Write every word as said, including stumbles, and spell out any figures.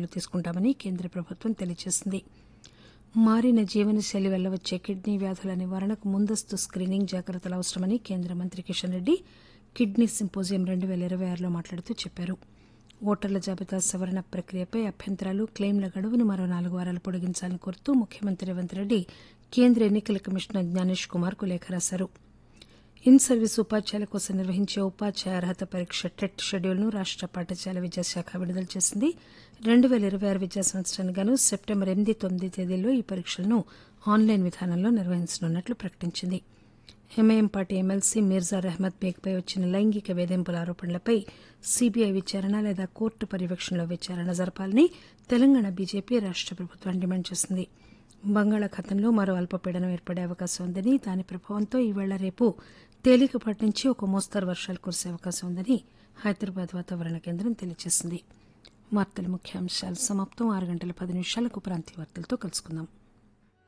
చర్యలు తీసుకుంటామని కేంద్ర ప్రభుత్వం తెలియజేసింది. మారిన జీవనశైలి వల్ల వచ్చే కిడ్నీ వ్యాధుల నివారణకు ముందస్తు స్క్రీనింగ్ జాగ్రత్తలు అవసరమని కేంద్ర మంత్రి కిషన్ రెడ్డి కిడ్నీ సింపోజియం రెండు పేల ఇరవై ఆరులో మాట్లాడుతూ చెప్పారు. ఓటర్ల జాబితా సవరణ ప్రక్రియపై అభ్యంతరాలు, క్లెయిమ్ల గడువును మరో నాలుగు వారాలు పొడిగించాలని కోరుతూ ముఖ్యమంత్రి రేవంత్ రెడ్డి కేంద్ర ఎన్నికల కమిషనర్ జ్ఞానేష్ కుమార్ కు లేఖ రాశారు. ఇన్ సర్వీస్ ఉపాధ్యాయుల కోసం నిర్వహించే ఉపాధ్యాయ అర్హత పరీక్ష టెట్ షెడ్యూల్ను రాష్ట పాఠశాల విద్యాశాఖ విడుదల చేసింది. రెండు పేల ఇరవై ఆరు విద్యా సంవత్సరానికి గాను సెప్టెంబర్ ఎనిమిది తొమ్మిది తేదీల్లో ఈ పరీక్షలను ఆన్లైన్ విధానంలో నిర్వహించనున్నట్లు ప్రకటించింది. ఎంఐఎం పార్టీ ఎమ్మెల్సీ మీర్జార్ అహ్మద్ బేగ్పై వచ్చిన లైంగిక వేధింపుల ఆరోపణలపై సీబీఐ విచారణ లేదా కోర్టు పర్యవేక్షణలో విచారణ జరపాలని తెలంగాణ బీజేపీ రాష్ట ప్రభుత్వం డిమాండ్ చేసింది. బంగాళాఖాతంలో మరో అల్పపీడనం ఏర్పడే అవకాశం ఉందని, దాని ప్రభావంతో ఈవేళ రేపు తేలికపాటి నుంచి ఒక మోస్తరు వర్షాలు కురిసే అవకాశం ఉందని హైదరాబాద్ వాతావరణ కేంద్రం తెలియజేసింది. వార్తల ముఖ్యాంశాలు సమాప్తం. ఆరు గంటల పది నిమిషాలకు ప్రాంతీయ వార్తలతో కలుసుకుందాం.